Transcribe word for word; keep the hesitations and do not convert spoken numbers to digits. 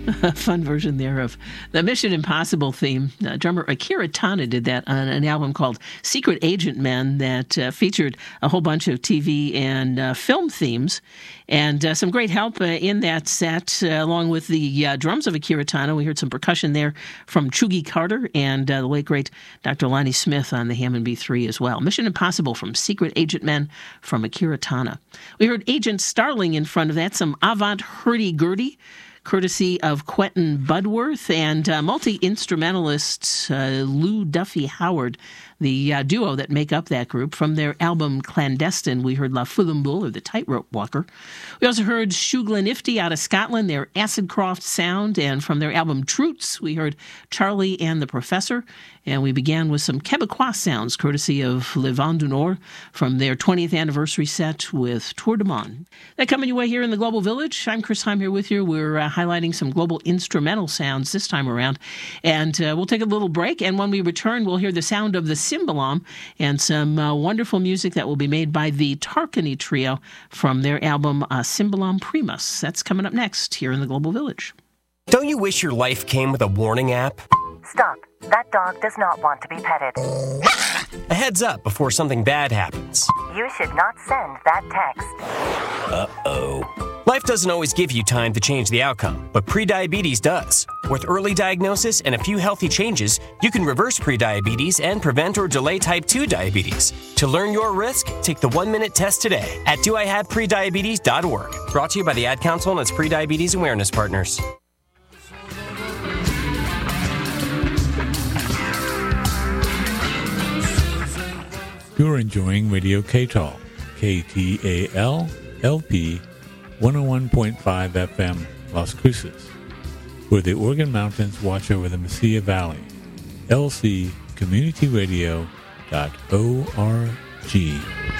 A fun version there of the Mission Impossible theme. Uh, drummer Akira Tana did that on an album called Secret Agent Men that uh, featured a whole bunch of T V and uh, film themes. And uh, some great help uh, in that set, uh, along with the uh, drums of Akira Tana. We heard some percussion there from Chugi Carter and uh, the late, great Doctor Lonnie Smith on the Hammond B three as well. Mission Impossible from Secret Agent Men from Akira Tana. We heard Agent Starling in front of that, some avant hurdy-gurdy, courtesy of Quentin Budworth, and uh, multi-instrumentalist uh, Lou Duffy Howard, the uh, duo that make up that group. From their album Clandestine, we heard La Fullambule, or the Tightrope Walker. We also heard Shuglanifty out of Scotland, their Acidcroft sound, and from their album Troots, we heard Charlie and the Professor. And we began with some Quebecois sounds, courtesy of Le Vent du Nord, from their twentieth anniversary set with Tour de Monde. That coming your way here in the Global Village. I'm Chris Heim here with you. We're uh, highlighting some global instrumental sounds this time around. And uh, we'll take a little break, and when we return, we'll hear the sound of the Cymbalom and some uh, wonderful music that will be made by the Tarkany Trio from their album uh, Cymbalom Primus. That's coming up next here in the Global Village. Don't you wish your life came with a warning app? Stop. That dog does not want to be petted. A heads up before something bad happens. You should not send that text. Uh-oh. Life doesn't always give you time to change the outcome, but prediabetes does. With early diagnosis and a few healthy changes, you can reverse prediabetes and prevent or delay type two diabetes. To learn your risk, take the one-minute test today at do I have prediabetes dot org. Brought to you by the Ad Council and its prediabetes awareness partners. You're enjoying Radio K T A L, K T A L, L P, one oh one point five F M, Las Cruces, where the Organ Mountains watch over the Mesilla Valley. L C community radio dot org.